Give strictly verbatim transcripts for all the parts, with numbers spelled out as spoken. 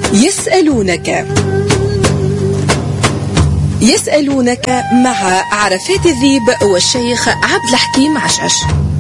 يسألونك يسألونك مع عرفات الذيب والشيخ عبد الحكيم عشعش.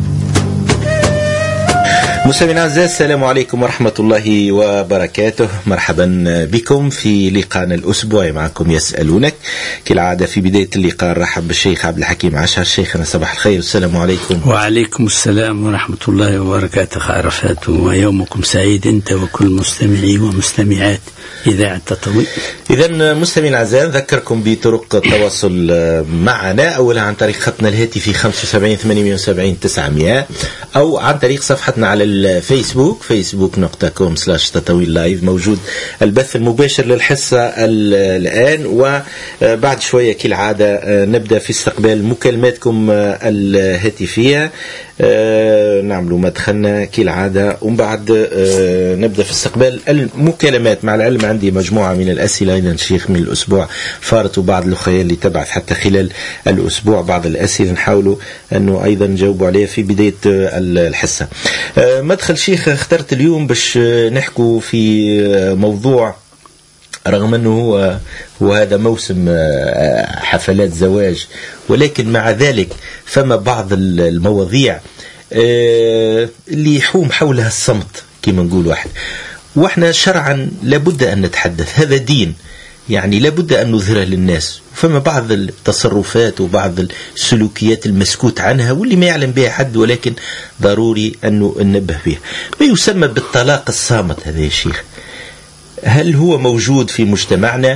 مستمعينا الأعزاء، السلام عليكم ورحمة الله وبركاته. مرحبا بكم في لقاءنا الأسبوعي معكم يسألونك. كالعادة في بداية اللقاء نرحب بالشيخ عبد الحكيم عشعش. شيخنا صباح الخير والسلام عليكم. وعليكم السلام ورحمة الله وبركاته. عرفات ويومكم سعيد أنت وكل مستمعي ومستمعات إذاعة تطوي. إذن مستمعينا الأعزاء، نذكركم بطرق التواصل معنا، أولا عن طريق خطنا الهاتفي خمسة وسبعين ثمانمائة وسبعين تسعمائة، أو عن طريق صفحتنا على الفيسبوك فيسبوك دوت كوم سلاش تطوي لايف. موجود البث المباشر للحصة الآن، وبعد شوية كالعادة نبدأ في استقبال مكالماتكم الهاتفية. أه نعملوا مدخلنا كالعادة، ومن بعد أه نبدأ في استقبال المكالمات. مع العلم عندي مجموعة من الأسئلة أيضا شيخ من الأسبوع فارت، وبعض الأخوة اللي تبعث حتى خلال الأسبوع بعض الأسئلة نحاولوا أنه أيضا نجاوبوا عليها في بداية الحصة. أه مدخل شيخ اخترت اليوم باش نحكوا في موضوع، رغم أنه هو, هو هذا موسم حفلات زواج، ولكن مع ذلك فما بعض المواضيع اللي يحوم حولها الصمت كما نقول واحد، وإحنا شرعا لابد أن نتحدث، هذا دين يعني لابد أن نظهره للناس. فما بعض التصرفات وبعض السلوكيات المسكوت عنها واللي ما يعلم بها حد، ولكن ضروري أنه ننبه بها. ما يسمى بالطلاق الصامت هذا يا شيخ، هل هو موجود في مجتمعنا؟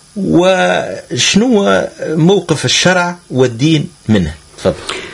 وشنو موقف الشرع والدين منه؟ تفضل.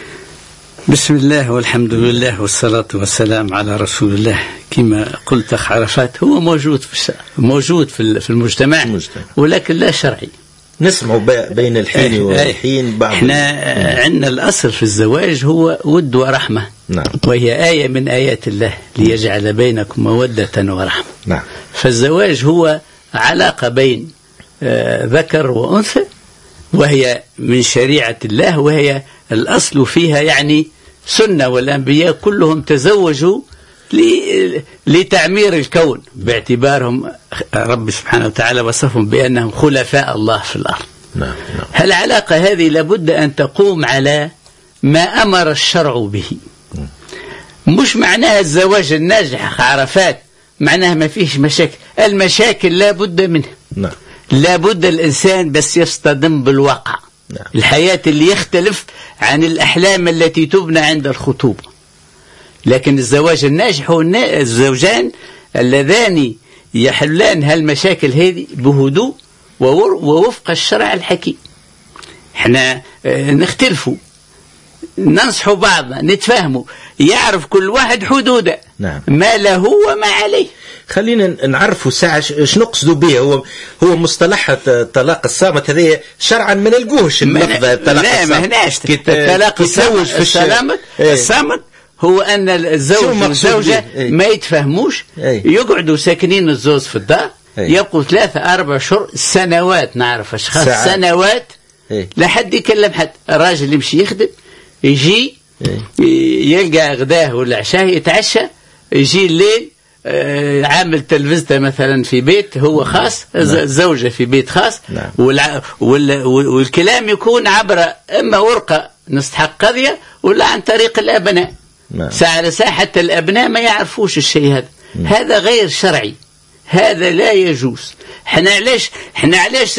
بسم الله والحمد لله والصلاة والسلام على رسول الله. كما قلت أخ عرفات، هو موجود في الشرع، موجود في المجتمع، المجتمع. ولكن لا شرعي. نسمع بين الحين والحين بعض. احنا عندنا الأصل في الزواج هو ود ورحمة. نعم. وهي آية من آيات الله ليجعل بينكم مودة ورحمة. نعم. فالزواج هو علاقة بين آه ذكر وأنثى، وهي من شريعة الله، وهي الأصل فيها يعني سنة، والأنبياء كلهم تزوجوا لتعمير الكون، باعتبارهم رب سبحانه وتعالى وصفهم بأنهم خلفاء الله في الأرض. نعم. نعم. هالعلاقة هذه لابد أن تقوم على ما أمر الشرع به. مش معناها الزواج الناجح عرفات معناها ما فيش مشاكل، المشاكل لابد منها. نعم. لابد الإنسان بس يصطدم بالواقع. نعم. الحياة اللي يختلف عن الأحلام التي تبنى عند الخطوبة. لكن الزواج الناجح هو الزوجان اللذان يحلان هالمشاكل هذه بهدوء ووفق الشرع الحكيم. احنا نختلفوا، ننصحوا بعضنا، نتفاهموا، يعرف كل واحد حدوده. نعم. ما له وما عليه. خلينا نعرفوا ساعة شنو قصدوا به. هو هو مصطلح الطلاق الصامت هذا شرعا ما نلقوهش اللفظة الطلاق لا الصامت. ما هناش الطلاق الصامت. الصامت الصامت هو أن الزوج والزوجة ما يتفهموش، يقعدوا ساكنين الزوج في الدار، يبقوا ثلاثة أربع شهور سنوات، نعرف أشخاص سنوات لحد يكلم حد. الراجل يمشي يخدم، يجي يلقى غداه ولا عشاه، يتعشى، يجي الليل عامل تلفزته مثلا في بيت هو خاص، الزوجة في بيت خاص. نعم. والكلام يكون عبر إما ورقة نستحق قضية ولا عن طريق الأبناء. نعم. ساعة لساعة حتى الأبناء ما يعرفوش الشيء هذا. نعم. هذا غير شرعي، هذا لا يجوز. احنا علاش احنا علاش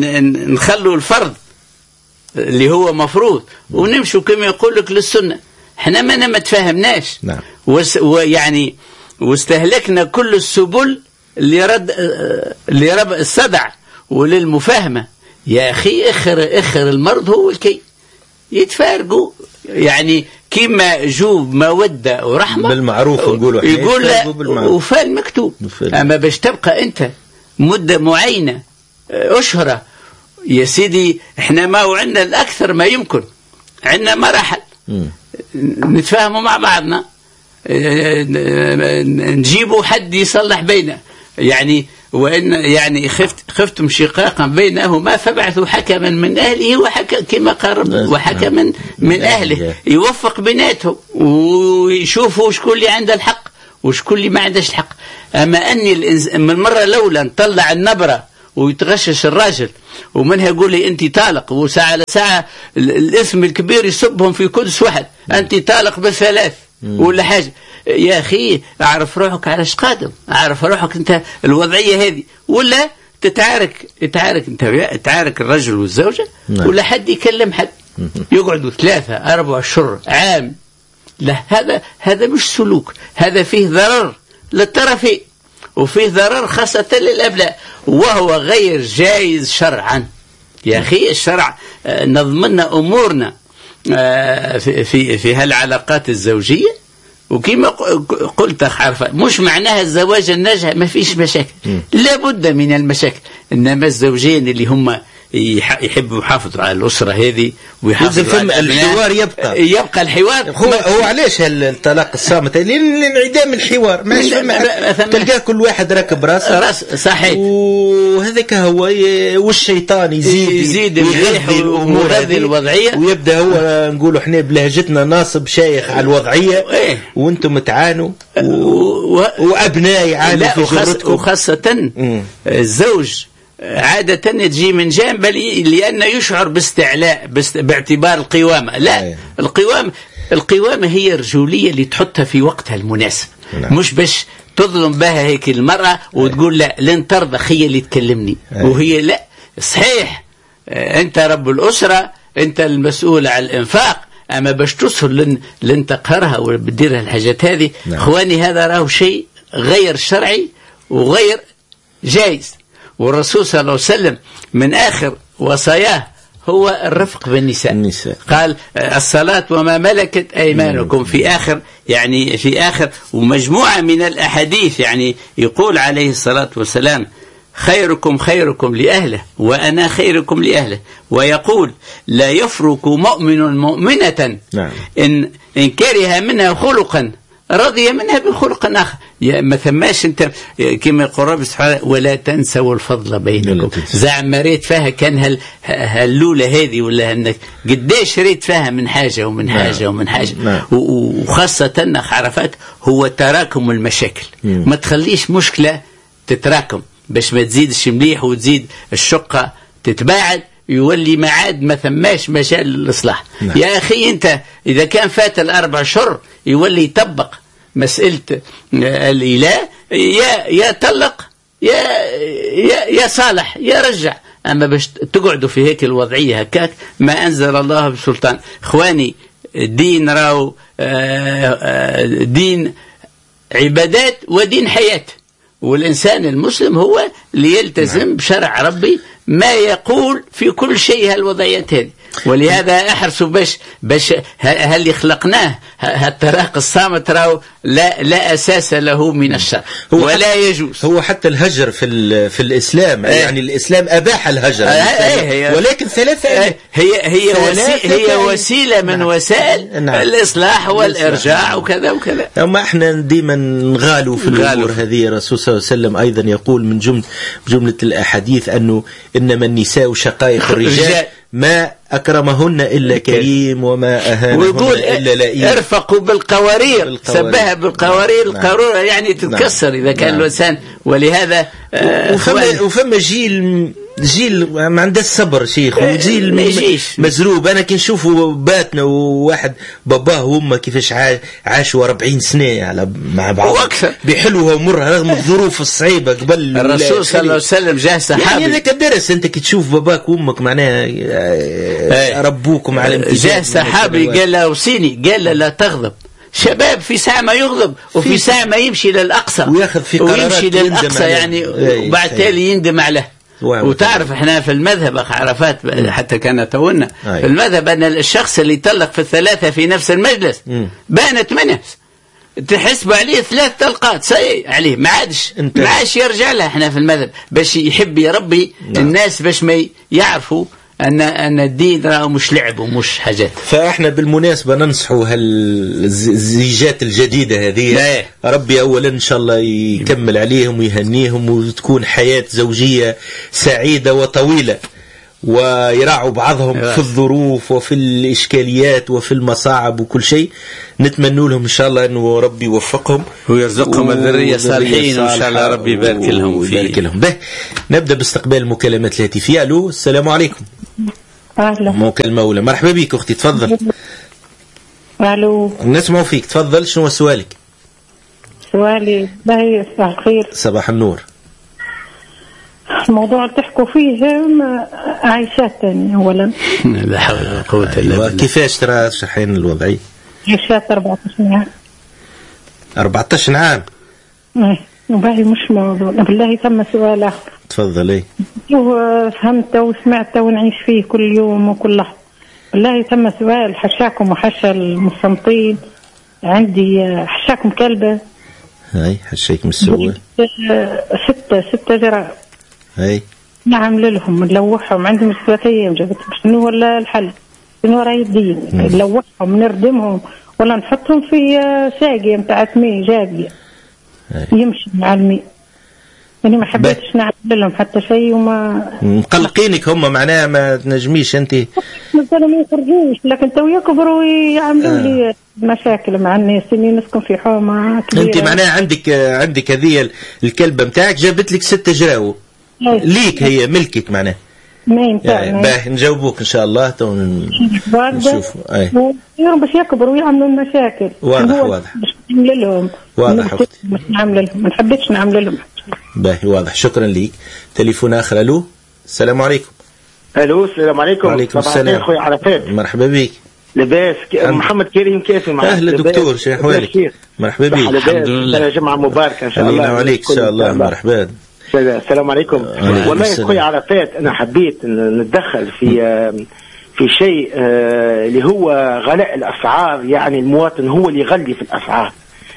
نخلوا الفرض اللي هو مفروض ونمشوا كما يقول لك للسنة؟ احنا ما ما تفهمناش. نعم. ويعني واستهلكنا كل السبل اللي رد اللي رب الصدع وللمفاهمة. يا أخي اخر اخر المرض هو الكي يتفارقوا، يعني كما جوب مودة ورحمة بالمعروف نقولوا، يقول وفال مكتوب. أما باش تبقى أنت مدة معينة أشهرة يا سيدي، احنا ما وعندنا الأكثر ما يمكن، عندنا مراحل نتفاهموا مع بعضنا، نجيبوا حد يصلح بينا، يعني وإن يعني خفت خفتم شقاقا بينهما فبعثوا حكما من أهله وحكم كما قال وحكما من أهله يوفق بيناتهم ويشوفوا شكون اللي عنده الحق وشكون اللي ما عندهش الحق. أما أني الإنز... من المرة الأولى نطلع النبرة ويتغشش الراجل ومنها يقول لي أنت طالق، وساعة لساعة الاسم الكبير يسبهم في كدس واحد، أنت طالق بالثلاث ولا حاجة. يا أخي أعرف روحك على ايش قادم، أعرف روحك أنت الوضعية هذه، ولا تتعارك تتعارك أنت تتعارك الرجل والزوجة ولا حد يكلم حد يقعدوا ثلاثة أربع أشهر عام. لا، هذا هذا مش سلوك، هذا فيه ضرر للطرفين وفيه ضرر خاصة للأبناء، وهو غير جائز شرعا. يا أخي الشرع نظمنا أمورنا في في في هالعلاقات الزوجية، وكما قلت عارفة مش معناها الزواج الناجح ما فيش مشاكل، لابد من المشاكل، إنما الزوجين اللي هم يحبوا يحافظوا على الأسرة هذه ويحافظوا على الحوار يبقى يبقى الحوار. هو هو علاش الطلاق الصامت؟ لانعدام الحوار، ما تلقاه كل واحد راكب راسه راس صحيح، وهذاك هو والشيطان يزيد يزيد الريح ومغذي الوضعية، ويبدا هو نقولوا احنا بلهجتنا ناصب شايخ على الوضعية، وانتم تعانوا وابناء يعانوا في جرتكم. وخاصة الزوج عادة تجي من جانب لأنه يشعر باستعلاء باعتبار القوامة. لا، القوامة القوامة هي الرجولية اللي تحطها في وقتها المناسب، مش باش تظلم بها هيك المرأة وتقول لا لن ترضى هي اللي تكلمني، وهي لا. صحيح أنت رب الأسرة، أنت المسؤول عن الإنفاق، أما باش تصل لن, لن تقهرها وبديرها الحاجات هذه. إخواني هذا راه شيء غير شرعي وغير جائز. والرسول صلى الله عليه وسلم من آخر وصاياه هو الرفق بالنساء، النساء. قال الصلاة وما ملكت أيمانكم في آخر، يعني في آخر ومجموعة من الأحاديث، يعني يقول عليه الصلاة والسلام خيركم خيركم لأهله وأنا خيركم لأهله، ويقول لا يفرق مؤمن مؤمنة إن, إن كره منها خلقا رضي منها بخلق آخر. ما ثماش انت كما يقول رب سبحانه ولا تنسوا الفضل بينكم. زعم ريت فيها كان هال هاللولة هذه ولا انك قديش ريت فيها من حاجة ومن حاجة ومن حاجة، وخاصة عرفات هو تراكم المشاكل. ما تخليش مشكلة تتراكم باش ما تزيدش مليح وتزيد الشقة تتباعد، يولي ما عاد ما ثماش مجال للإصلاح. يا أخي أنت إذا كان فات الأربع شهور يولي يطبق مسألة الإله، يا يا طلق يا يا يا صالح يا رجع. أما باش تقعدوا في هيك الوضعية هكاك ما أنزل الله بسلطان. إخواني الدين راو دين عبادات ودين حياة، والإنسان المسلم هو ليلتزم بشرع ربي ما يقول في كل شيء هالوضعيات هذه. ولهذا أحرصوا باش باش هل خلقناه هالطلاق الصامت راو لا لا أساس له من الشرع ولا يجوز. هو حتى الهجر في في الإسلام أيه. يعني الإسلام أباح الهجر أيه ولكن ثلاثة أيه هي هي وسيلة هي وسيلة من وسائل نعم. الإصلاح والإرجاع وكذا وكذا. أما إحنا ديما نغالوا في الأمور هذه. الرسول صلى الله عليه وسلم أيضا يقول من جملة جملة الأحاديث أنه إنما النساء شقائق الرجال ما أكرمهن إلا كريم وما أهانهن إلا لئيم. ارفقوا بالقوارير، سبها بالقوارير. نعم. القارورة يعني تتكسر نعم. إذا كان نعم. الإنسان. ولهذا آه وفما, وفما جيل جيل ما عنده الصبر شيخ، وجيل مزروب. أنا كي نشوفوا باتنا وواحد باباه وأمه كيفاش عاشوا أربعين سنة على مع بعض بحلوها ومرها رغم الظروف الصعيبة. قبل الرسول صلى الله عليه وسلم جاء صحابي يعني ذاك درس أنت كي تشوف باباك وأمك معناها ربوكم على امتثال. جاء صحابي قال له وصيني، قال له لا تغضب. شباب في ساعة ما يغضب وفي ساعة ما يمشي للأقصى وياخذ في قرارات ويمشي للأقصى يعني وبعد تالي يندم عليه. وتعرف احنا في المذهب عرفات حتى كان تونا في المذهب أن الشخص اللي يطلق في الثلاثة في نفس المجلس بانت منه تحسب عليه ثلاث طلقات سي عليه ما عادش ما عادش يرجع لها. احنا في المذهب باش يحب يربي الناس باش ما يعرفوا أن أن الدين راه مش لعب ومش حاجات. فإحنا بالمناسبة ننصحوا هالزيجات الجديدة هذه ربي أولا إن شاء الله يكمل عليهم ويهنيهم وتكون حياة زوجية سعيدة وطويلة. ويراعوا بعضهم في الظروف وفي الإشكاليات وفي المصاعب وكل شيء. نتمنى لهم إن شاء الله أنه ربي يوفقهم ويرزقهم و... الذرية صالحين وإن شاء الله ربي يبارك لهم فيه. به نبدأ باستقبال المكالمات الهاتفية. ألو السلام عليكم. أهلا. مكالمة أولى. مرحبا بك أختي تفضل. ألو نسمع فيك تفضل. شنو سؤالك؟ سؤالي باهي صباح الخير. صباح النور. الموضوع اللي تحكوا فيه عايشات تاني أولا. لا حول ولا قوة إلا بالله. كيفاش ترى شحين الوضعي؟ عايشات أربعة عشر عام. أربعة عشر عام. إيه وباهي مش موضوع. بالله ثم سؤال آخر. تفضلي. فهمت وسمعت ونعيش فيه كل يوم وكل لحظة. بالله ثم سؤال حشاكم وحشا المصمتين. عندي حشاكم كلبة. هاي حشيك مسوي. ستة ستة جرائم. هاي. نعمل لهم نلوحهم عندهم ثلاث أيام جابت شنو ولا الحل؟ شنو راي الدين؟ نلوحهم نردمهم ولا نحطهم في ساقية متاع مي جاقية. يمشي مع المي. يعني ما حبيتش نعمل لهم حتى شيء وما مقلقينك هم معناها ما تنجميش انت. مثلا ما يخرجوش لكن تو يكبروا ويعملوا آه. لي مشاكل مع الناس اللي نسكن في حومة كبيرة. انت معناها عندك عندك هذه الكلبة متاعك جابت لك ستة جراو ليك هي ملكك معناها. ما ينفع يعني باه نجاوبوك ان شاء الله تو نشوف. اي باش يكبروا ويعملوا المشاكل. واضح واضح. باش نعمل لهم. واضح اختي. مش نعمل لهم ما نحبش نعمل لهم. باهي واضح. شكرا ليك. تليفون اخر. الو السلام عليكم. الو السلام عليكم. وعليكم السلام اخوي عرفات. مرحبا بك. لاباس محمد كريم كيف معك؟ اهلا دكتور شو احوالك؟ مرحبا بك. الحمد لله. جمعة مباركة ان شاء الله. علينا وعليك ان شاء الله. مرحبا. السلام عليكم. والله اخوي عرفات انا حبيت نتدخل في في شيء اللي هو غلاء الاسعار. يعني المواطن هو اللي يغلي في الاسعار.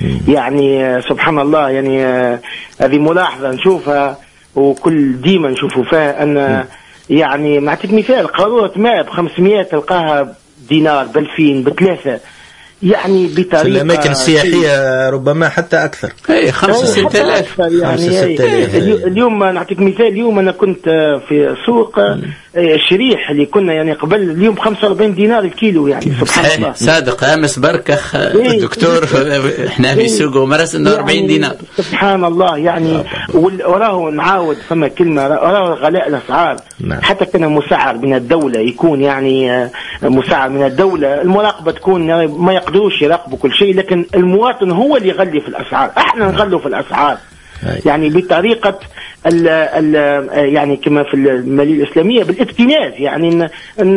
يعني سبحان الله. يعني هذه ملاحظة نشوفها وكل ديما نشوفوا فيها أن يعني نعطيك مثال قارورة ماء بخمسمائة تلقاها دينار بألفين بثلاثة. يعني بطريقة في الأماكن السياحية ربما حتى أكثر. أي خمسة ستة آلاف. يعني اليوم نعطيك مثال. اليوم أنا كنت في سوق الشريح اللي كنا يعني قبل اليوم خمسة وأربعين دينار الكيلو. يعني سبحان الله. صادق أمس بركخ الدكتور إحنا في سوق ومرس إنه أربعين دينار. سبحان الله. يعني وراه نعاود فما كلمة وراه غلاء الأسعار. حتى كان مسعر من الدولة يكون يعني مسعر من الدولة المراقبة تكون ما يقدروش يراقبوا كل شيء لكن المواطن هو اللي يغلي في الأسعار. احنا نغلوا في الأسعار يعني بطريقة ال ال يعني كما في المالية الإسلامية بالاكتناز. يعني ن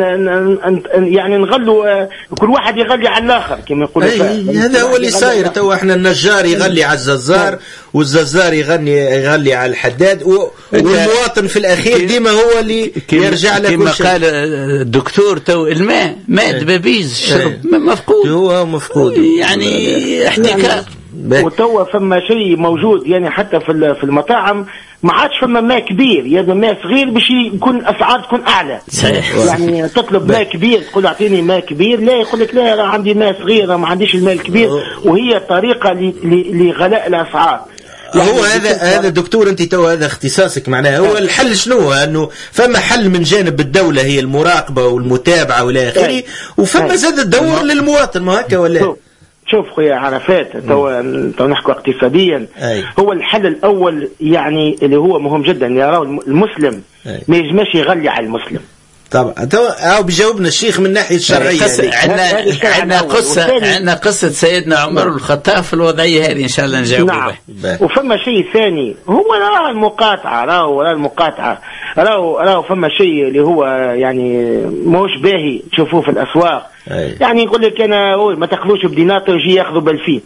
ن يعني نغلوا كل واحد يغلي على الآخر كما يقول. هذا هو اللي صاير تو. احنا النجار يغلي على الززار والززار يغني يغلي على الحداد والمواطن في الأخير ديما هو اللي يرجع لك. كما قال الدكتور تو الماء ماء دبابيز الشرب مفقود. هو مفقود يعني احتكار. وتوا فما شيء موجود يعني حتى في في المطاعم ما عادش فما ماء كبير. يا ماء صغير باش يكون اسعار تكون اعلى. صحيح. يعني تطلب ماء كبير تقول اعطيني ماء كبير لا يقول لك لا عندي ماء صغير ما عنديش الماء الكبير. وهي طريقه لغلاء الاسعار. يعني هو هذا هذا دكتور انت تو هذا اختصاصك معناه. هو الحل شنو؟ انه فما حل من جانب الدوله هي المراقبه والمتابعه والى اخره وفما زاد الدور للمواطن ما هكا ولا؟ شوف خويا عرفات تو تو نحكوا اقتصاديا. أي. هو الحل الاول يعني اللي هو مهم جدا يراه المسلم. أي. ما يجمش يغلي على المسلم. طبعا تو او بيجاوبنا الشيخ من الناحيه الشرعيه. عندنا عندنا قصه عندنا قصه سيدنا عمر الخطاب في الوضعيه هذه ان شاء الله نجاوب. نعم. وفما شيء ثاني هو راه المقاطعه. راه راه المقاطعه راه راه فما شيء اللي هو يعني موش باهي تشوفوه في الاسواق. أي. يعني يقول لك انا ما تاخذوش بدينار يجي ياخذوا بألفين.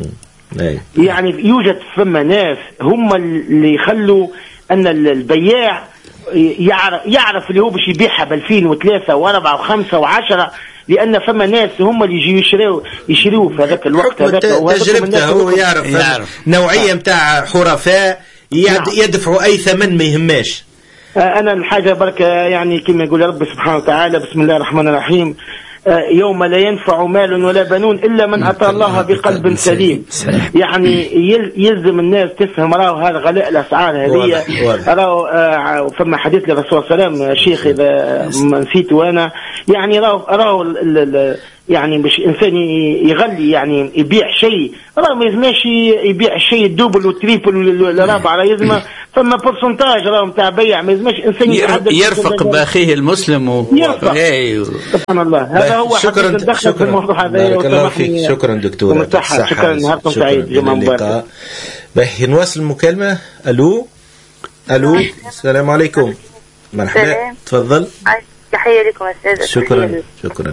يعني يوجد فما ناس هم اللي يخلوا ان البياع يعرف يعرف اللي هو باش يبيعها بألفين وثلاثة وأربعة وخمسة وعشرة لأن فما ناس هم اللي يجوا يشروا يشروا في هذاك الوقت. هذاك تجربته هو يعرف, يعرف. نوعية متاع حرفاء يدفعوا أي ثمن ما يهماش. أنا الحاجة بركة يعني كما يقول رب سبحانه وتعالى بسم الله الرحمن الرحيم يوم لا ينفع مال ولا بنون إلا من أتى الله بقلب سليم. يعني يلزم الناس تفهم راهو هذا غلاء الأسعار هذه راهو فما حديث للرسول صلى الله عليه وسلم شيخ إذا ما نسيته أنا يعني راهو راهو يعني باش انسان يغلي يعني يبيع شيء راه ما يلزمش يبيع الشيء الدوبل والتريبل والرابع راه يلزم فما بورسنتاج راه نتاع بيع ما يلزمش انسان يرفق باخيه المسلم و... سبحان الله. هذا هو شكرا شكرا في الموضوع هذا. بارك الله فيك. شكرا دكتور. شكرا نهاركم سعيد جمعة مباركة. باهي نواصل المكالمة. الو الو السلام عليكم. مرحبا تفضل. تحية لكم استاذ. شكرا شكرا.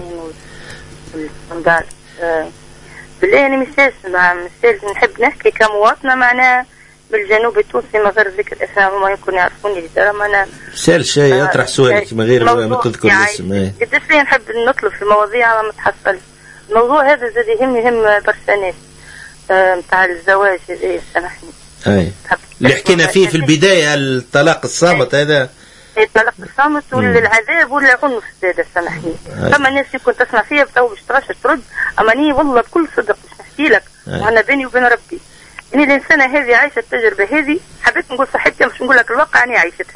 قال بالله أنا مستاذ مستاذ نحب نحكي كمواطنة معنا بالجنوب التونسي من غير ذكر اسماء وما يكون يعرفوني لدرجة ما أنا سأل شيء يطرح سؤالك من غير ما تذكر الاسم. قديش لي نحب نطلب في مواضيع ما تحصل. الموضوع هذا زاد يهمني يهم برسانات نتاع الزواج هذا سامحني. أي اللي حكينا فيه في البداية الطلاق الصامت هذا. الطلاق الصامت والعذاب ولا عنف زاد سامحني. فما ناس يمكن تسمع فيها بتو باش تغش ترد اما ني والله بكل صدق باش نحكي لك وانا بيني وبين ربي اني الانسانه هذه عايشه التجربه هذه حبيت نقول صحتها مش نقول لك الواقع اني عايشتها.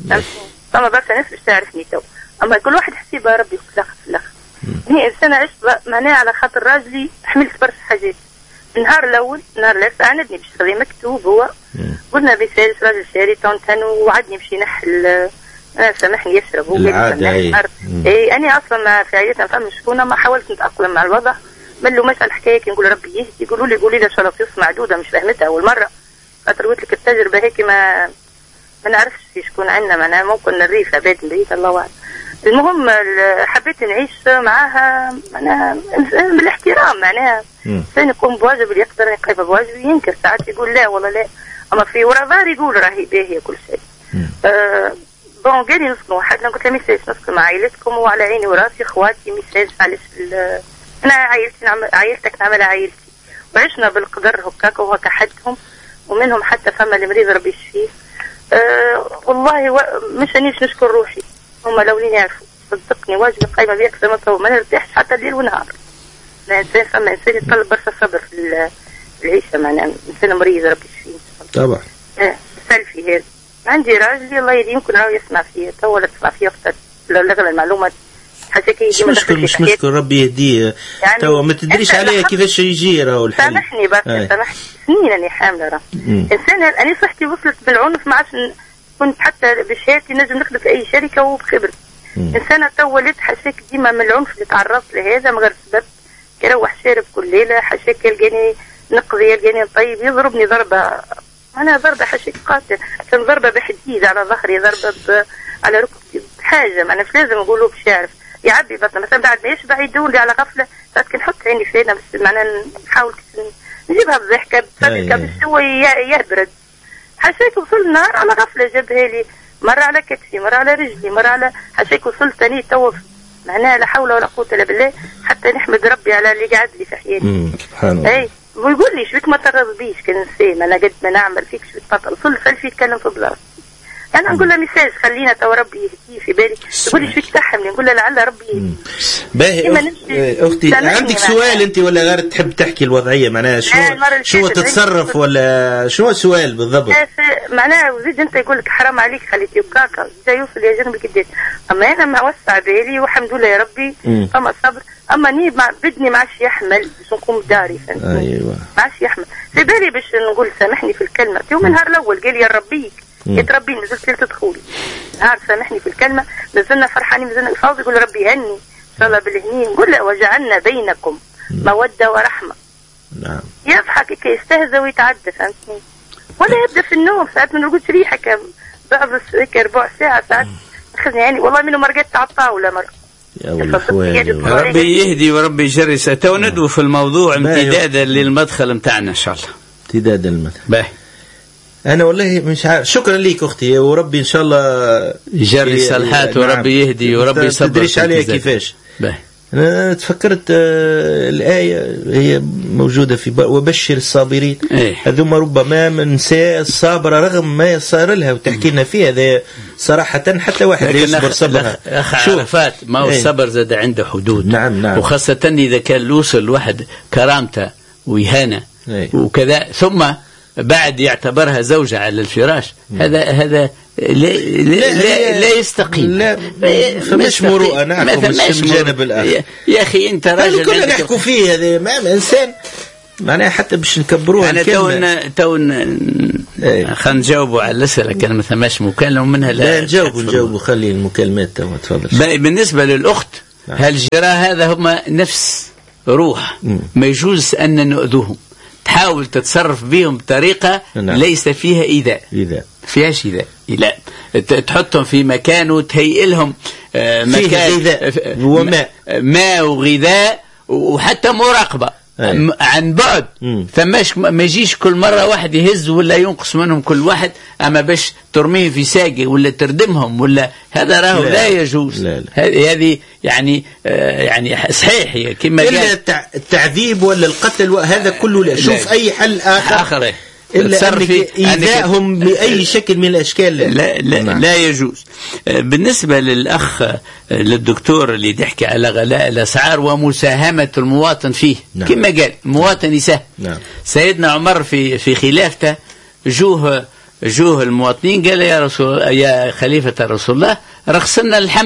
فما برشا ناس باش تعرفني تو اما كل واحد حسيبها ربي في الاخر في الاخر. هي انسانه عشت معناها على خاطر راجلي حملت برشا حاجات. النهار الاول النهار الاول عاندني باش خذي مكتوب هو قلنا بيسالس راجل شاري تونتن وعدني باش ينحل أنا سامحني يشرب هو العادة اي اي انا اصلا ما في عائلتنا فما شكونه ما حاولت نتاقلم مع الوضع من له مسألة الحكايه كي نقول ربي يهدي يقولوا لي قولي لها شرطيس معدوده مش فهمتها اول مره خاطر قلت لك التجربه هيك ما ما نعرفش في شكون عندنا معناها ممكن الريف عباد بعيد الله اعلم. المهم حبيت نعيش معاها معناها بالاحترام معناها انسان يقوم بواجب اللي يقدر يقيم بواجب ينكر ساعات يقول لا والله لا اما في ورا ظهر يقول راهي باهيه كل شيء. أه بون قال لي نسكن واحد انا قلت له ميساج نسكن مع عائلتكم وعلى عيني وراسي اخواتي ميساج علاش انا عائلتي نعمل عائلتك نعمل عائلتي وعشنا بالقدر هكاك وهكا حدهم ومنهم حتى فما المريض ربي يشفيه. أه والله و... مش انيش نشكر روحي هما الاولين يعرفوا صدقني واجبي قايمه بيه اكثر ما ما نرتاحش حتى الليل ونهار. الانسان فما انسان يتطلب برشا صبر في العيشه معناها انسان مريض ربي يشفيه طبعا. أه سلفي هذا عندي راجلي الله يهديه يمكن راهو يسمع فيا تو ولا تسمع فيا وقت لغل المعلومات حسيت مش مشكل مش مشكل ربي يهديه يعني تو ما تدريش عليه كيفاش يجي راهو الحل. سامحني بس سامحني سنين اني حامله راه انسان انا صحتي وصلت بالعنف ما عادش كنت حتى بشهادتي نجم نخدم في اي شركه وبخبرتي. انسانه تو وليت حسيت ديما من العنف اللي تعرضت لهذا من غير سبب كيروح شارب كل ليله حسيت يلقاني نقضي يلقاني طيب يضربني ضربه أنا ضربة حشيك قاتل كان ضربة بحديد على ظهري ضربة على ركبتي حاجة ما أنا مش لازم أقوله باش يعرف يعبي بطنه مثلا بعد ما يشبع يدور لي على غفلة لكن نحط عيني في عينه بس معناها نحاول نجيبها بضحكة بضحكة بس هو يبرد حشيك وصل النهار على غفلة جابها لي مرة على كتفي مرة على رجلي مرة على حشيك وصلت تاني توف معناها لا حول ولا قوة إلا بالله حتى نحمد ربي على اللي قاعد لي في حياتي. سبحان الله. ويقول لي شبيك ما ترض بيش كنسيم انا قد ما نعمل فيك شبيك بطل صل فلفي يتكلم في بلاصتي انا نقول له ميساج خلينا تو ربي يهديه في بالي يقول لي شبيك تحملي نقول له لعل ربي يهديه. باهي اختي عندك سؤال انت ولا غير تحب تحكي الوضعيه معناها شو شو تتصرف ولا شو السؤال بالضبط؟ معناها وزيد انت يقول لك حرام عليك خليتي وكاكا جاي يوصل يا جنبي قديش اما انا ما وسع بالي والحمد لله يا ربي فما صبر اما ني بدني ما عادش يحمل باش نقوم بداري ايوه ما عادش يحمل في بالي باش نقول سامحني في الكلمه يوم النهار الاول قال لي يا ربيك يتربي نزلت ليله دخولي نهار سامحني في الكلمه نزلنا فرحانين نزلنا الفاضي يقول ربي هني ان شاء الله بالهنين نقول له وجعلنا بينكم موده ورحمه. نعم يضحك كي يستهزأ ويتعدى فهمتني ولا يبدا في النوم ساعات ما نرقدش ريحه بعض ربع ساعه ساعات اخذني يعني والله منه ما رقدت على الطاوله مره. يا والله ربي يهدي وربي يجري تو ندوي في الموضوع امتدادا للمدخل متاعنا ان شاء الله امتدادا للمدخل. باهي انا والله مش عارف شكرا ليك اختي وربي ان شاء الله يجري الصالحات وربي يهدي وربي يصبر تدريش عليه كيفاش. باهي أنا تفكرت آه الآية هي موجودة في وبشر الصابرين. هذوما ربما من نساء الصابرة رغم ما يصار لها وتحكي لنا فيها هذا صراحة حتى واحد يصبر صبرها. أخ عرفات ما هو الصبر زاد عنده حدود. نعم نعم. وخاصة إذا كان يوصل واحد كرامته ويهانة وكذا ثم بعد يعتبرها زوجة على الفراش، هذا هذا لا لا, لا, لا يستقيم. لا فمش مروءة. نعم مش الجانب الآخر. يا أخي أنت راجل كلنا نحكوا فيه هذا ما إنسان معناها حتى باش نكبروها. أنا تون تون خلينا نجاوبوا على الأسئلة كان ما ثماش مكالمة منها. لا, لا نجاوبوا نجاوبوا خلي المكالمات تفضل. بالنسبة للأخت هالجراء هذا هم نفس روح م. ما يجوز أن نؤذوهم. تحاول تتصرف بهم بطريقة نعم. ليس فيها إيذاء. إيذاء فيهاش إيذاء. لا تحطهم في مكان وتهيئ لهم مكان غذاء وماء ماء وغذاء وحتى مراقبة أي. عن بعد. فماش ما يجيش كل مرة واحد يهز ولا ينقص منهم كل واحد أما باش ترميه في ساقي ولا تردمهم ولا هذا راه لا, لا يجوز. هذه يعني آه يعني صحيح هي كما إلا التعذيب ولا القتل هذا كله لا. شوف لا. أي حل آخر, آخر. إلا إيذائهم بأي شكل من الأشكال لا, لا, لا, نعم. لا يجوز. بالنسبة للأخ للدكتور اللي تحكي على غلاء الأسعار ومساهمة المواطن فيه نعم. كما قال المواطن يساهم نعم. سيدنا عمر في في خلافته جوه جوه المواطنين قال يا رسول يا خليفة رسول الله رخصنا اللحم.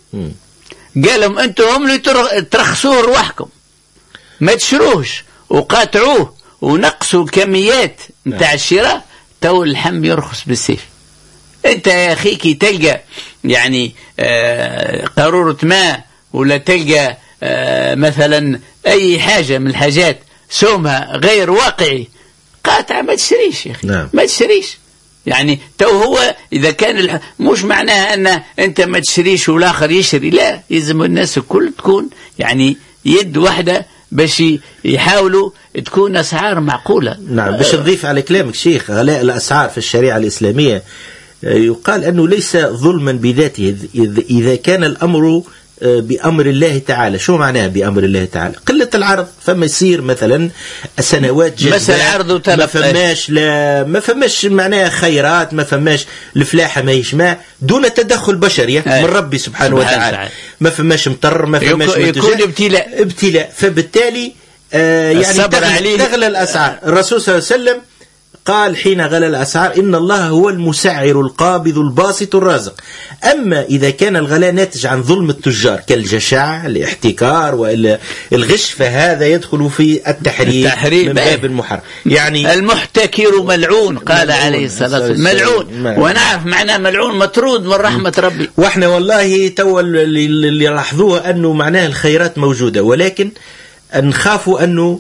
قال لهم أنتم هم اللي ترخصوه رواحكم ما تشروهش وقاطعوه ونقصوا الكميات نتاع الشراء تو اللحم يرخص بالسيف. انت يا اخي كي تلقى يعني آه قارورة ماء ولا تلقى آه مثلا اي حاجة من الحاجات سومها غير واقعي قاطع ما تشريش يا اخي نعم. ما تشريش. يعني تو هو اذا كان الح... مش معناها ان انت ما تشريش والاخر يشري لا يلزم الناس الكل تكون يعني يد واحدة باش يحاولوا تكون أسعار معقولة. نعم باش نضيف على كلامك شيخ غلاء الأسعار في الشريعة الإسلامية يقال أنه ليس ظلما بذاته إذا كان الأمر بأمر الله تعالى. شو معناه بأمر الله تعالى؟ قلة العرض. فما يصير مثلا سنوات جذبة ما فماش لا ما فماش معناها خيرات ما فماش الفلاحة ما يجمع دون تدخل بشري من ربي سبحانه وتعالى. ما فماش مطر ما فماش يكون ابتلاء ابتلاء فبالتالي آه يعني تغلى, تغلى الأسعار. الرسول صلى الله عليه وسلم قال حين غلى الأسعار إن الله هو المسعر القابض الباسط الرازق. أما إذا كان الغلاء ناتج عن ظلم التجار كالجشع الاحتكار والغش فهذا يدخل في التحريم, التحريم من باب المحرم. يعني المحتكر ملعون قال عليه الصلاة والسلام ملعون ونعرف معناه ملعون مطرود من رحمة ربي. وإحنا والله تو اللي لاحظوه أنه معناه الخيرات موجودة ولكن نخافوا أنه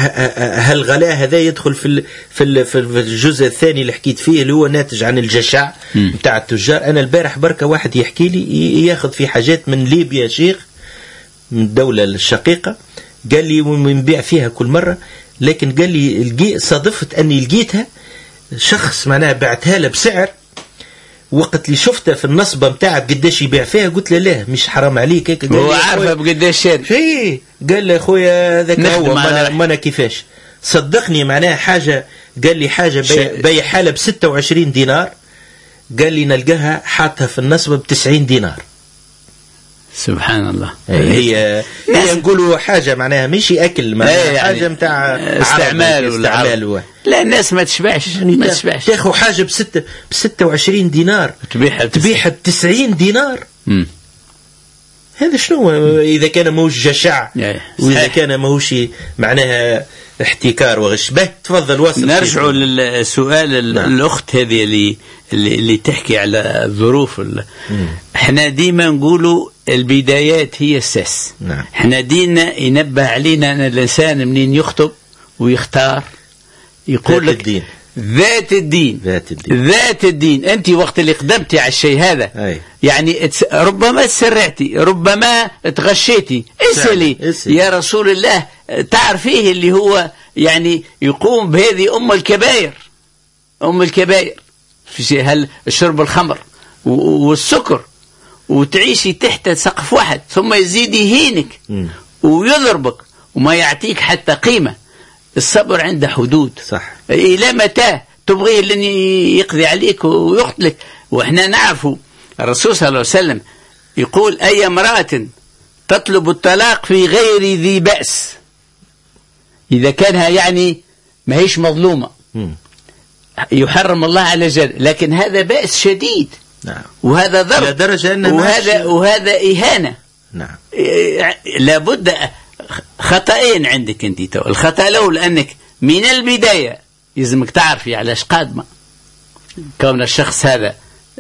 هالغلاء هذا يدخل في في في الجزء الثاني اللي حكيت فيه اللي هو ناتج عن الجشع بتاع التجار. أنا البارح بركة واحد يحكي لي ياخذ في حاجات من ليبيا شيخ من الدولة الشقيقة قال لي ونبيع فيها كل مرة لكن قال لي صادفت أني لقيتها شخص معناها بعتها له بسعر وقت اللي شفته في النصبة متاعه بقداش يبيع فيها قلت له لا مش حرام عليك هيك. هو عارفه بقداش شاري. ايه قال لي اخويا ذاك هو ما انا كيفاش صدقني معناها حاجة قال لي حاجة بيع حالة بستة وعشرين دينار قال لي نلقاها حاطها في النصبة بتسعين دينار. سبحان الله. هي هي نقولوا حاجة معناها مش أكل معناها يعني حاجة متاع استعمال استعمال لا الناس ما تشبعش يعني ما تشبعش تاخذ حاجة بستة بستة وعشرين دينار تبيعها تبيعها بتسعين دينار. مم. هذا شنو إذا كان موش جشع وإذا كان موش معناها احتكار وغش. به تفضل واصل. نرجع للسؤال نعم. الأخت هذه اللي اللي, اللي تحكي على الظروف. احنا ديما نقولوا البدايات هي الساس. نعم. احنا ديننا ينبه علينا أن الإنسان منين يخطب ويختار يقول لك الدين. ذات الدين ذات الدين ذات الدين. أنت وقت اللي قدمتي على الشيء هذا أي. يعني ربما تسرعتي ربما تغشيتي اسألي يا رسول الله تعرفيه اللي هو يعني يقوم بهذه أم الكبائر أم الكبائر في هل شرب الخمر والسكر وتعيشي تحت سقف واحد ثم يزيد يهينك ويضربك وما يعطيك حتى قيمة. الصبر عنده حدود. صح. إلى متى تبغيه لن يقضي عليك ويقتلك؟ وإحنا نعرف الرسول صلى الله عليه وسلم يقول أي امرأة تطلب الطلاق في غير ذي بأس، إذا كانها يعني ما هيش مظلومة يحرم الله على جل، لكن هذا بأس شديد. نعم. وهذا ضرب وهذا وهذا إهانة. نعم. لابد خطأين عندك أنت. تو الخطأ الأول أنك من البداية لازمك تعرفي علاش قادمة كون الشخص هذا،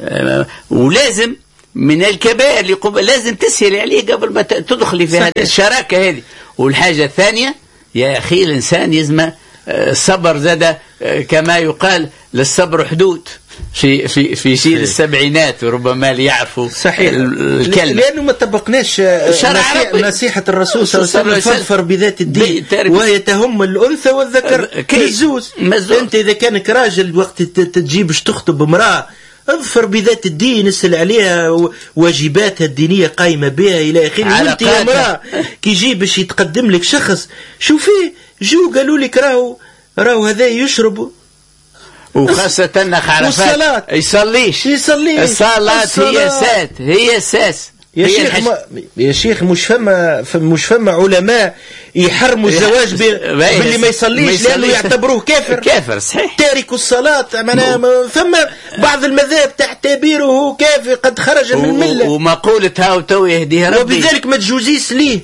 ولازم من الكبائر اللي قبل لازم تسهلي عليه قبل ما تدخلي في هذه الشراكة هذه. والحاجة الثانية يا أخي الإنسان يزم الصبر زاد كما يقال للصبر حدود في في في جيل السبعينات وربما ليعرفوا صحيح الكلمة، لأنه ما طبقناش نصيحة الرسول صلى الله عليه وسلم فاظفر بذات الدين وهي تهم الأنثى والذكر مزوز. أنت إذا كانك راجل وقت تجيب باش تخطب امرأة اظفر بذات الدين، اسأل عليها واجباتها الدينية قايمة بها إلى آخره. وأنت يا امرأة كي يجي باش يتقدم لك شخص شوفي جو قالوا لك راهو راهو هذا يشرب، وخاصة أنك عرفات يصليش يصليش الصلاة هي سات هي ساس يا شيخ ما يا شيخ مش فما مش فما علماء يحرموا الزواج باللي ما يصليش لأنه يعتبروه كافر. كافر صحيح تارك الصلاة. معناها فما بعض المذاهب تعتبره كافر قد خرج من الملة، ومقولة هاو تو يهديها ربي، وبذلك ما تجوزيش ليه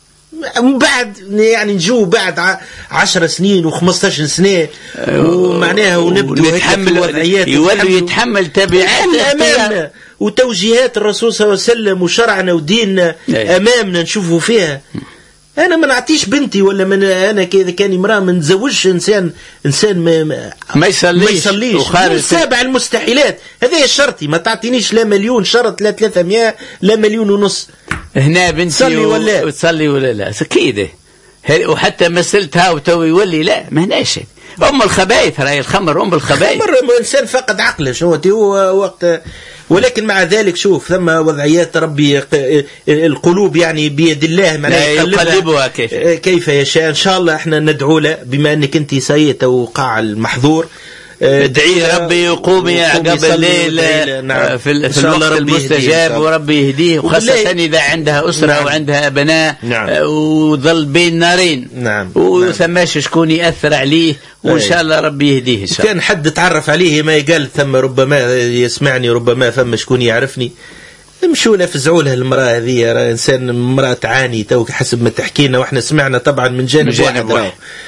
بعد يعني نجو بعد عشر سنين وخمستاشر سنة ومعناها ونبدو نتحمل وضعيات يولي يتحمل تبعات أمامنا وتوجيهات الرسول صلى الله عليه وسلم وشرعنا وديننا أمامنا نشوفوا فيها. أنا ما نعطيش بنتي ولا من أنا كذا كان امرأة ما نتزوجش إنسان إنسان ما ما يصليش, ما يصليش. سابع المستحيلات هذا شرطي. ما تعطينيش لا مليون شرط لا ثلاثمائة لا مليون ونص. هنا بنتي تصلي ولا تصلي ولا لا كيده، وحتى مسلتها وتو يولي لا ما هناش أم الخبائث. راهي الخمر أم الخبائث. الخمر إنسان فقد عقله شو هو وقت. ولكن مع ذلك شوف ثم وضعيات ربي القلوب يعني بيد الله معناها يقلبها كيف كيف يشاء. إن شاء الله احنا ندعو له بما أنك أنت سيئة وقع المحظور. ادعي ربي يقومي قبل الليل نعم. في, في الوقت المستجاب وربي يهديه، وخاصة إذا عندها أسرة نعم. وعندها أبناء نعم. وظل بين نارين نعم. وثماش شكون يأثر عليه، وإن شاء الله ربي يهديه إن شاء الله. كان حد تعرف عليه ما يقال ثم ربما يسمعني ربما ثم شكون يعرفني نمشوا له فزعوا له المرأة هذه إنسان امرأة تعاني توك حسب ما تحكينا، وإحنا سمعنا طبعا من جانب, من جانب واحد, واحد.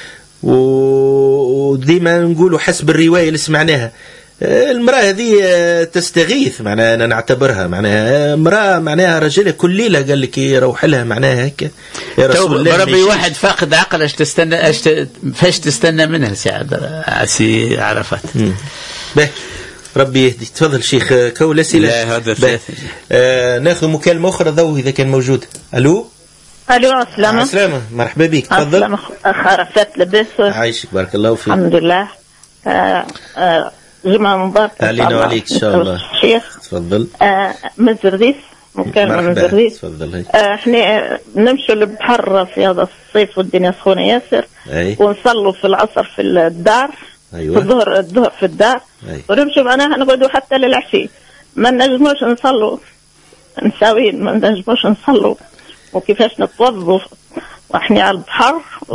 وديما نقولوا حسب الرواية اللي سمعناها المرأة هذه تستغيث معناها أنا نعتبرها معناها امرأة معناها رجلة كل ليلة قال لك يروح لها معناها هيك يا رسول الله. ربي واحد فاقد عقل اش تستنى اش فاش تستنى منها سعد سي عرفات. به ربي يهدي. تفضل شيخ كول أسئلة. لا هذا آه ناخذ مكالمة أخرى ضو إذا كان موجود. ألو الو السلام السلام مرحبا بك تفضل. اخ عرفات لباس عايشك بارك الله فيك. الحمد لله. آه آه جمعة مباركة علينا وعليك ان شاء الله. شيخ تفضل. آه من زرديس مكالمة من زرديس. تفضل. آه احنا نمشوا للبحر في هذا الصيف والدنيا سخونة ياسر أي. ونصلوا في العصر في الدار. أيوة. في الظهر الظهر في الدار. أي. ونمشوا معناها نقعدوا حتى للعشي ما نجموش نصلوا نساوين ما نجموش نصلوا وكيفاش نتوضوا واحنا على البحر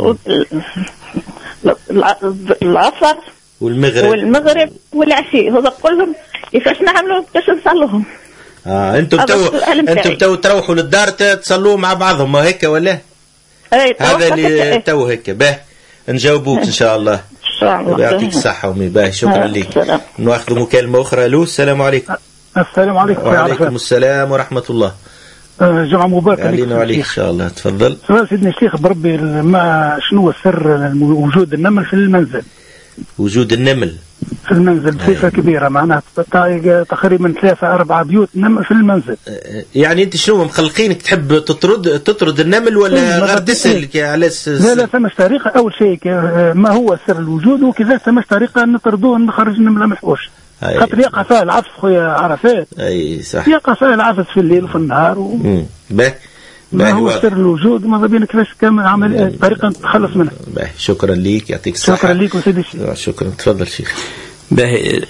العصر والمغرب والمغرب والعشي هذا كلهم كيفاش نعملوا باش نصلوهم. اه انتم تو انتم تو تروحوا للدار تصلوا مع بعضهم هيك ولا اي هذا اللي تو هيك به نجاوبوك ان شاء الله. ان شاء الله يعطيك الصحه ومي باهي. شكرا لك. ناخذ مكالمه اخرى. الو السلام عليكم. السلام عليكم. وعليكم السلام ورحمه الله. جمعة مباركة علينا وعليك إن شاء الله. تفضل. سؤال سيدنا الشيخ بربي ما شنو هو سر وجود النمل في المنزل؟ وجود النمل في المنزل بصفة كبيرة معناها تقريبا ثلاثة أربعة بيوت نمل في المنزل. يعني أنت شنو مخلقينك تحب تطرد تطرد النمل ولا غير تسأل على أساس؟ لا لا ثمش طريقة. أول شيء ما هو سر الوجود وكذا ثمش طريقة نطردوه نخرج النملة محوش. خاطر يقع فيها العفس خويا عرفات. اي صح، يقع فيها العفس في الليل وفي النهار و... باهي ما هو سر الوجود، ماذا بينا كيفاش كامل عمل طريقه نتخلص منها. باهي شكرا ليك، يعطيك الصحه. شكرا ليك وسيدي الشيخ. شكرا، تفضل شيخ. باهي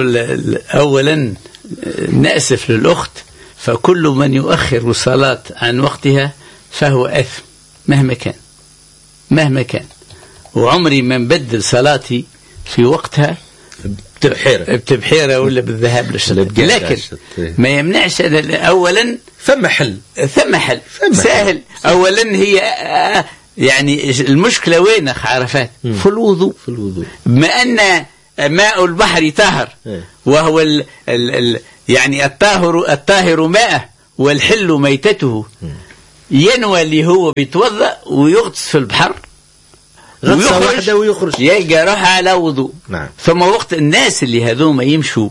اولا نأسف للاخت، فكل من يؤخر الصلاه عن وقتها فهو اثم مهما كان مهما كان. وعمري ما نبدل صلاتي في وقتها بتبحيرة بتبحيرة ولا بالذهاب للشط، لكن ما يمنعش. اولا ثم حل ثم حل سهل. اولا هي يعني المشكله وين اخ عرفات؟ في الوضوء. في الوضوء بما ان ماء البحر طاهر، وهو ال ال ال يعني الطاهر الطاهر ماءه والحل ميتته، ينوى اللي هو بيتوضا ويغطس في البحر غطسة واحدة ويخرج، يلقى روح على وضوء. نعم. ثم وقت الناس اللي هذوما يمشوا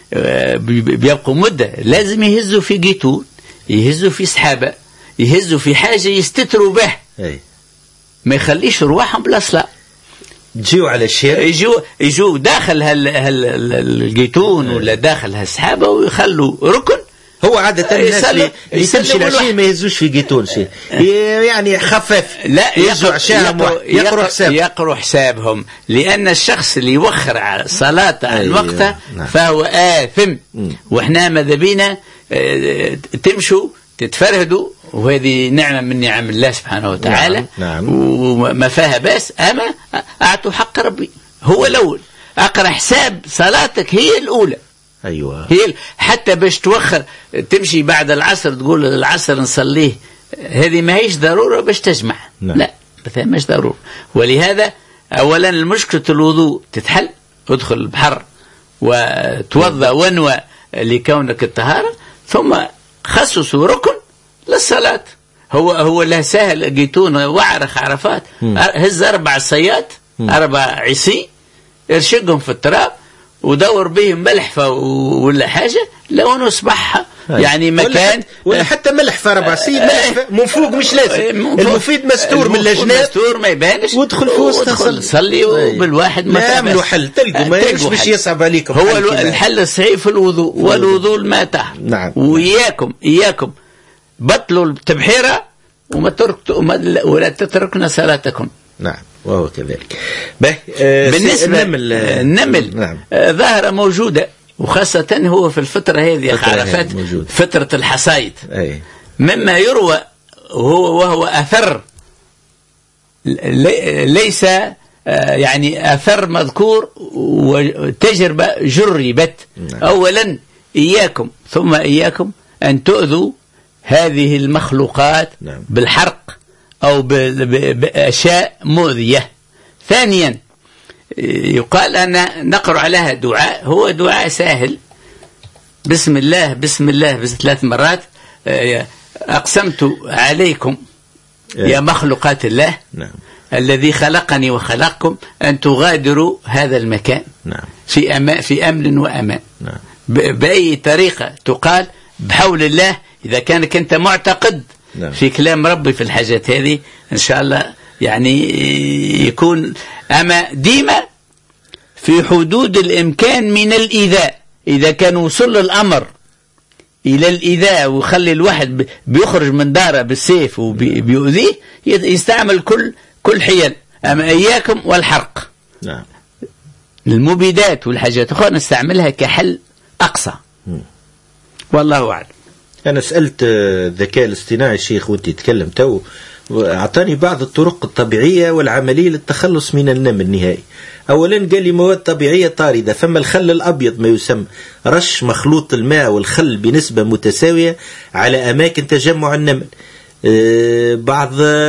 بيبقوا مدة لازم يهزوا في جيتون، يهزوا في سحابة، يهزوا في حاجة يستتروا به. أي. ما يخليش رواحهم بلا صلاة. يجيوا على الشارع، يجوا يجوا داخل هال هال الجيتون ولا داخل هالسحابة ويخلوا ركن. هو عادة الناس اللي يمشي العشاء ما يهزوش في جيتون شيء، يعني خفاف. لا، يهزوا عشاء يقروا حساب يقروا حسابهم، لأن الشخص اللي يوخر على صلاة عن أيوة. وقته نعم. فهو آثم. وإحنا ماذا بينا تمشوا تتفرهدوا، وهذه نعمة من نعم الله سبحانه وتعالى. نعم. نعم. وما فيها بس، أما أعطوا حق ربي هو الأول. أقرأ حساب صلاتك هي الأولى. أيوة. هي حتى باش توخر تمشي بعد العصر تقول العصر نصليه، هذه ما هيش ضرورة باش تجمع. نعم. لا مثلا مش ضرورة. ولهذا أولا المشكلة الوضوء تتحل، ادخل البحر وتوضأ ونوى لكونك الطهارة، ثم خصصوا ركن للصلاة. هو هو لا سهل جيتون وعرخ عرفات، هز أربع صيات أربع عصي ارشقهم في التراب ودور بهم ملحفة ولا حاجة لو نصبحها يعني مكان، ولا حتى ملح في ربع سي ملح من فوق مش لازم، المفيد مستور من الجناب، مستور ما يبانش، وادخل في وسط صلي بالواحد ما تعملوا حل تلقوا ما يمش باش يصعب عليكم. هو الحل الصحيح في الوضوء، والوضوء الماء طاهر. نعم. وإياكم إياكم بطلوا التبحيرة وما تركتوا ولا تتركنا صلاتكم. نعم وهو كذلك. آه بالنسبة النمل, النمل نعم. آه ظاهرة موجودة، وخاصة هو في الفترة هذه عرفات فترة الحصايد. أي. مما يروى وهو وهو أثر ليس يعني أثر مذكور وتجربة جربت. نعم. أولا إياكم ثم إياكم أن تؤذوا هذه المخلوقات. نعم. بالحرق أو بأشياء مؤذية. ثانيا يقال أن نقرأ عليها دعاء، هو دعاء سهل، بسم الله بسم الله بس ثلاث مرات. أقسمت عليكم يا مخلوقات الله. نعم. الذي خلقني وخلقكم أن تغادروا هذا المكان. نعم. في أمان في أمن وأمان. نعم. بأي طريقة تقال بحول الله، إذا كانك أنت معتقد نعم. في كلام ربي في الحاجات هذه إن شاء الله يعني يكون، أما ديما في حدود الإمكان من الإيذاء. إذا كان وصل الأمر إلى الإيذاء ويخلي الواحد بيخرج من داره بالسيف وبيؤذيه، يستعمل كل كل حيل. أما إياكم والحرق. نعم. المبيدات والحاجات الأخرى نستعملها كحل أقصى. م. والله أعلم. أنا سألت الذكاء الاصطناعي الشيخ وأنت تتكلم تو، أعطاني بعض الطرق الطبيعية والعملية للتخلص من النمل النهائي. أولا قال لي مواد طبيعية طاردة، فما الخل الأبيض ما يسمى، رش مخلوط الماء والخل بنسبة متساوية على أماكن تجمع النمل. أه بعض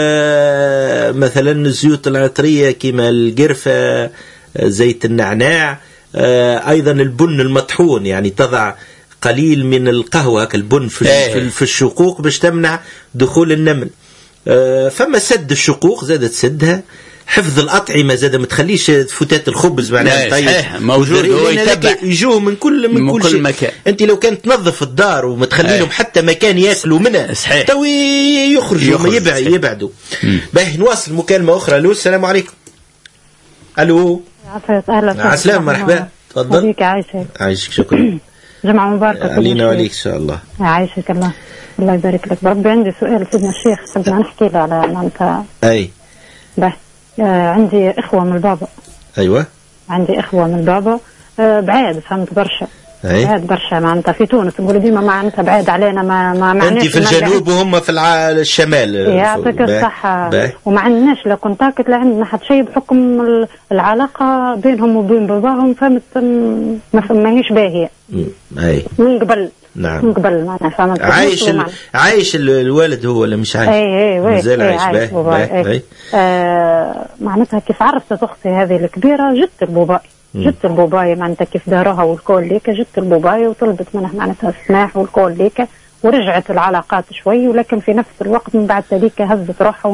أه مثلا الزيوت العطرية كما القرفة، أه زيت النعناع، أه أيضا البن المطحون، يعني تضع قليل من القهوة كالبن في, في الشقوق باش تمنع دخول النمل. أه فما سد الشقوق زادت سدها، حفظ الأطعمة زاد ما تخليش فتات الخبز معناها طيب موجود، هو يتبع يجوه من كل من, من كل, كل مكان. أنت لو كانت تنظف الدار وما تخلي لهم حتى مكان ياكلوا منه تو يخرجوا ما يبع يبعدوا. باهي نواصل مكالمة أخرى. ألو السلام عليكم. ألو أهلا عسلام مرحبا تفضل. عليك عايشك. عايشك شكرا. جمعة مباركة علينا وعليك إن شاء الله. عايشك الله. الله يبارك لك. بربي عندي سؤال سيدنا الشيخ بدنا نحكي له على معناتها. أي. بس آه عندي إخوة من البابا. أيوة. عندي إخوة من البابا آه بعاد فهمت برشا. أي. بعاد برشا معناتها في تونس نقولوا ديما معناتها بعاد علينا ما ما معناش. أنت في الجنوب وهم في الع... الشمال. يعطيك الصحة. وما عندناش لا كونتاكت لا عندنا حتى شيء بحكم العلاقة بينهم وبين باباهم فهمت ما هيش باهية. أي. من قبل. نعم. من قبل معناها فهمت. عايش ال... عايش الولد هو ولا مش عايش؟ اي اي مازال عايش. عايش باهي. آه معناتها كيف عرفت أختي هذه الكبيرة جت الباباي. جت الباباي معناتها كيف دارها والكل ليك جت الباباي وطلبت منه معناتها السماح والكل ليك ورجعت العلاقات شوي ولكن في نفس الوقت من بعد ذلك هزت روحها